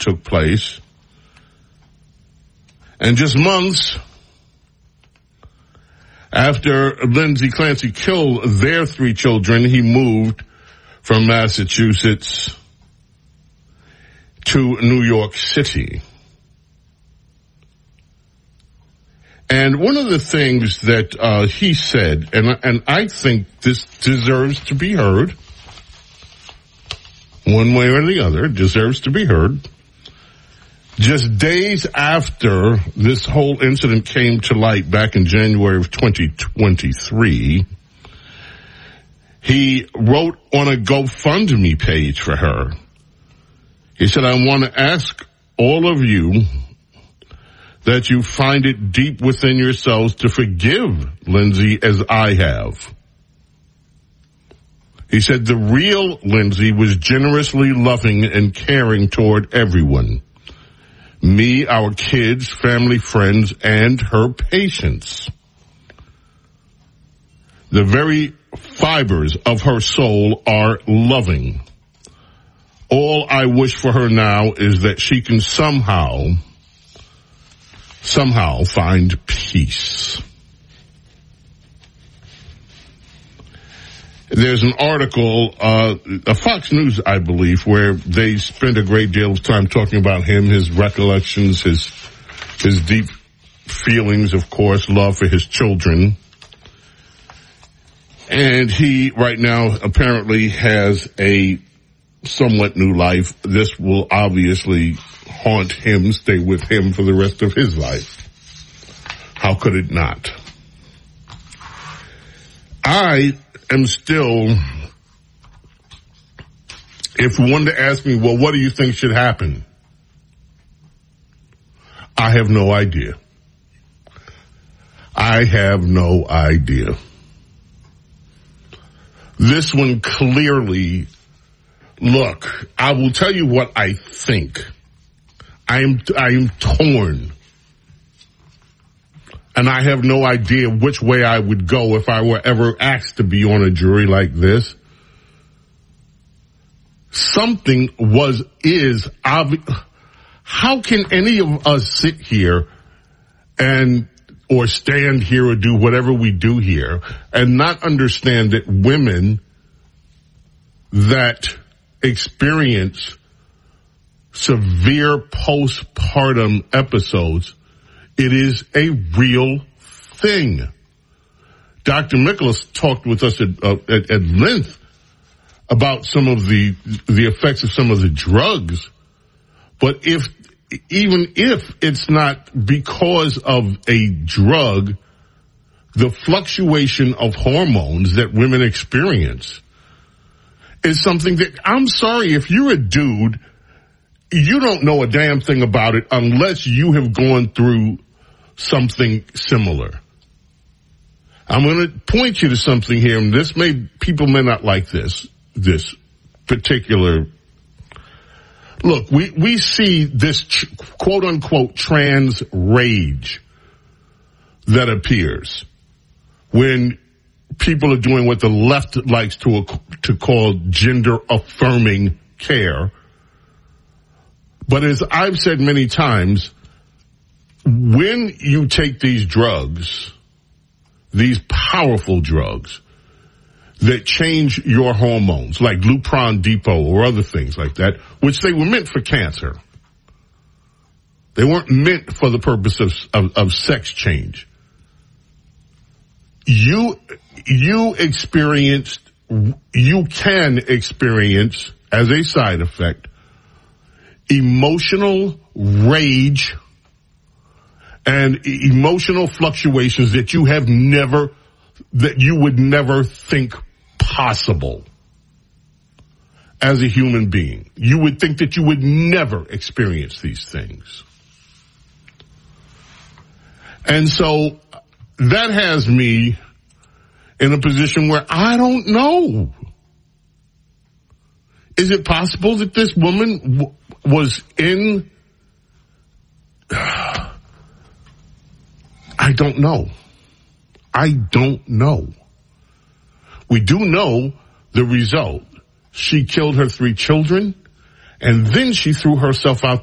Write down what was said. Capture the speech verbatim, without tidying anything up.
took place. And just months after Lindsay Clancy killed their three children, he moved from Massachusetts to New York City. And one of the things that uh, he said, and, and I think this deserves to be heard, one way or the other, deserves to be heard. Just days after this whole incident came to light back in January of twenty twenty-three, he wrote on a GoFundMe page for her. He said, I want to ask all of you that you find it deep within yourselves to forgive Lindsay as I have. He said the real Lindsay was generously loving and caring toward everyone. Me, our kids, family, friends, and her patients. The very fibers of her soul are loving. All I wish for her now is that she can somehow, somehow find peace. There's an article, uh, a Fox News, I believe, where they spend a great deal of time talking about him, his recollections, his, his deep feelings, of course, love for his children. And he, right now, apparently has a somewhat new life. This will obviously haunt him, stay with him for the rest of his life. How could it not? I am still, if one to ask me, well, what do you think should happen? I have no idea. I have no idea. This one clearly, look, I will tell you what I think. I am, I am torn. And I have no idea which way I would go if I were ever asked to be on a jury like this. Something was, is obvious. How can any of us sit here and, or stand here or do whatever we do here and not understand that women that experience severe postpartum episodes, it is a real thing. Doctor Miklas talked with us at, uh, at, at length about some of the the effects of some of the drugs. But if even if it's not because of a drug, the fluctuation of hormones that women experience is something that, I'm sorry, if you're a dude, you don't know a damn thing about it unless you have gone through something similar. I'm going to point you to something here, and this may, people may not like this, this particular. Look, we, we see this ch- quote unquote trans rage that appears when people are doing what the left likes to, to call gender affirming care. But as I've said many times, when you take these drugs, these powerful drugs that change your hormones, like Lupron Depot or other things like that, which they were meant for cancer. They weren't meant for the purpose of, of, of sex change. You, you experienced, you can experience as a side effect emotional rage and emotional fluctuations that you have never, that you would never think possible as a human being. You would think that you would never experience these things. And so that has me in a position where I don't know. Is it possible that this woman w- was in, I don't know. I don't know. We do know the result. She killed her three children, and then she threw herself out